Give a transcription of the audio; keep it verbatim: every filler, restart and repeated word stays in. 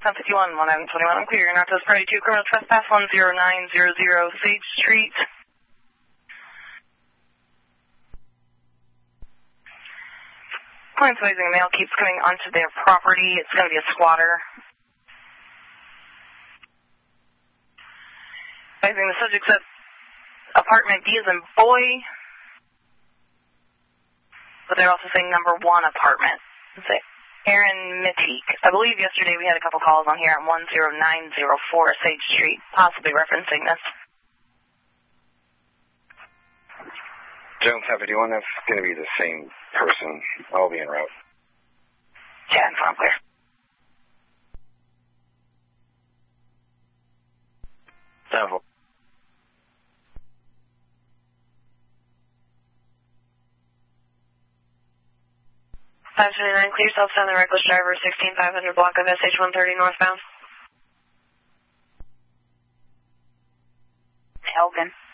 ten fifty-one, one item twenty-one, I'm clear. Northwest Party two, criminal trespass, one zero nine zero zero Sage Street. Client's raising a male keeps coming onto their property. It's going to be a squatter. Raising the subject's at apartment B as in boy. But they're also saying number one apartment. Let's say Aaron Mitteek. I believe yesterday we had a couple calls on here at one zero nine zero four Sage Street, possibly referencing this. Jones ten fifty-one, that's going to be the same person. I'll be en route. Yeah, I'm from clear. Several. five seventy-nine, clear southbound the reckless driver, sixteen five hundred block of S H one thirty northbound. Elgin.